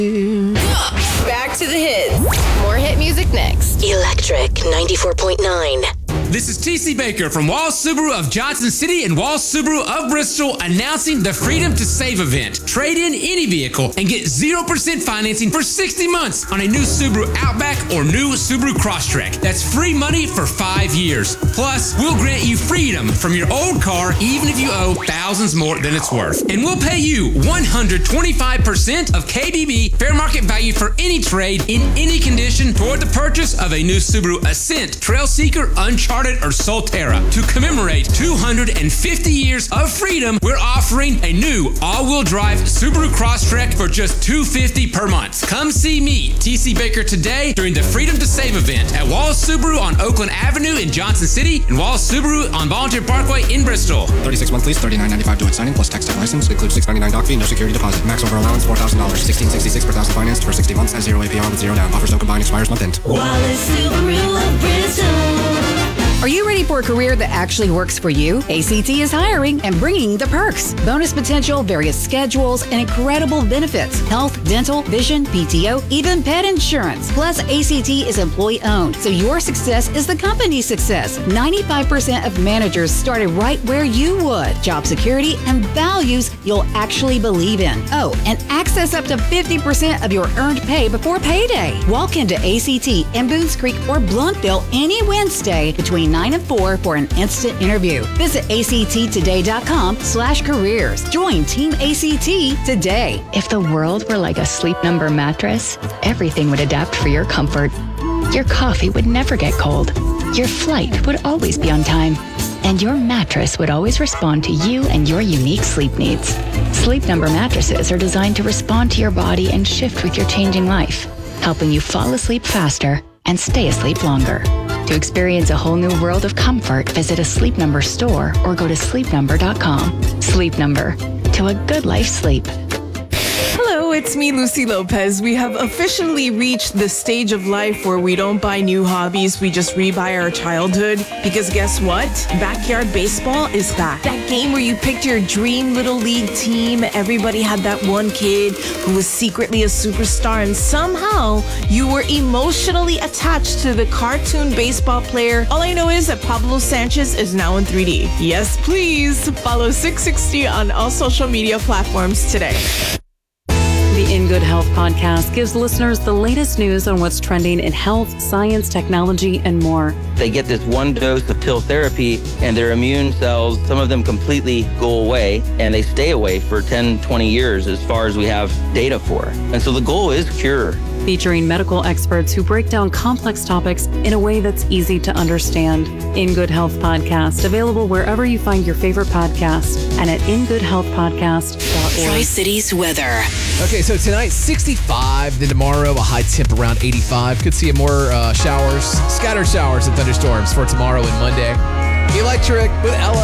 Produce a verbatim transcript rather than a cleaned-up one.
Back to the hits. More hit music next. Electric ninety-four point nine. This is T C Baker from Walls Subaru of Johnson City and Walls Subaru of Bristol announcing the Freedom to Save event. Trade in any vehicle and get zero percent financing for sixty months on a new Subaru Outback or new Subaru Crosstrek. That's free money for five years. Plus, we'll grant you freedom from your old car even if you owe thousands more than it's worth. And we'll pay you one hundred twenty-five percent of K B B fair market value for any trade in any condition toward the purchase of a new Subaru Ascent, Trailseeker, Uncharted, or Solterra. To commemorate two hundred fifty years of freedom, we're offering a new all-wheel drive Subaru Crosstrek for just two hundred fifty dollars per month. Come see me, T C Baker, today during the Freedom to Save event at Walls Subaru on Oakland Avenue in Johnson City and Walls Subaru on Volunteer Parkway in Bristol. thirty-six month lease, thirty-nine ninety-five due at signing plus tax and license. Includes six ninety-nine doc fee, no security deposit. Max over allowance four thousand dollars. sixteen sixty-six per thousand financed for sixty months at zero A P R with zero down. Offers no combined, expires month end. Wallace Subaru of Bristol. Are you ready for a career that actually works for you? A C T is hiring and bringing the perks. Bonus potential, various schedules, and incredible benefits. Health, dental, vision, P T O, even pet insurance. Plus, A C T is employee-owned, so your success is the company's success. ninety-five percent of managers started right where you would. Job security and values you'll actually believe in. Oh, and access up to fifty percent of your earned pay before payday. Walk into A C T in Boones Creek or Blumpville any Wednesday between nine and four for an instant interview. Visit acttoday.com slash careers. Join Team A C T today. If the world were like a Sleep Number mattress, everything would adapt for your comfort. Your coffee would never get cold. Your flight would always be on time. And your mattress would always respond to you and your unique sleep needs. Sleep Number mattresses are designed to respond to your body and shift with your changing life, helping you fall asleep faster and stay asleep longer. To experience a whole new world of comfort, visit a Sleep Number store or go to sleep number dot com. Sleep Number. To a good life sleep. Hello, it's me, Lucy Lopez. We have officially reached the stage of life where we don't buy new hobbies, we just rebuy our childhood. Because guess what? Backyard baseball is back. That game where you picked your dream little league team, everybody had that one kid who was secretly a superstar, and somehow you were emotionally attached to the cartoon baseball player. All I know is that Pablo Sanchez is now in three D. Yes, please. Follow six sixty on all social media platforms today. The In Good Health podcast gives listeners the latest news on what's trending in health, science, technology, and more. They get this one dose of pill therapy and their immune cells, some of them completely go away, and they stay away for ten, twenty years as far as we have data for. And so the goal is cure. Featuring medical experts who break down complex topics in a way that's easy to understand. In Good Health podcast, available wherever you find your favorite podcast and at in good health podcast dot org. Tri-Cities weather. Okay, so tonight sixty-five, then tomorrow a high temp around eighty-five. Could see more uh, showers, scattered showers and thunderstorms for tomorrow and Monday. Electric with Ella.